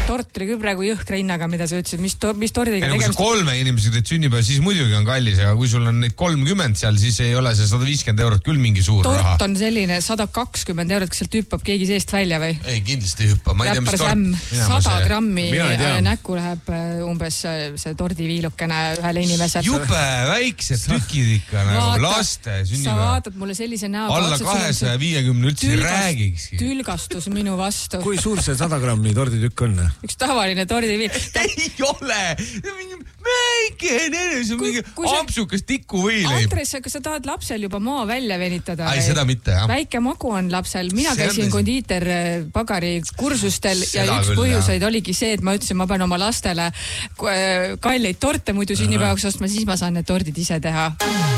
tort oli küll praegu jõhkra hinnaga, mida sa ütlesid, mis tordiga tegemist. Kui sa 3 inimesega teed sünnipäeva, siis muidugi on kallis, aga kui sul on neid 30 seal, siis ei ole see 150 eurot küll mingi suur tort raha. Tort on selline 120 eurot, kas sealt hüppab keegi seest välja või? Ei, kindlasti hüppab. Ma ei tea, mis tort... 100 grammi näkku läheb umbes see tordiviilukene ühele inimesele. Jube väiksed tükid ikka nagu laste sünnipäeva. Sa vaatad mulle sellise näoga. Alla 250 üldse ei räägikski. Tülgastus minu vastu. Kui suur see 100 grammi torditükk on? Üks tavaline tordiviil. Ei ole! Mingi väikene, see on mingi ampsukas tikuvõileib. Andres, kas sa tahad lapsel juba maa välja venitada? Ei, seda mitte, jah. Väike magu on lapsel. Mina käisin kondiiter pagari kursustel ja üks põhjuseid oligi see, et ma ütlesin, ma pean oma lastele kalleid torte muidu sünnipäevaks ostma, siis ma saan need tordid ise teha.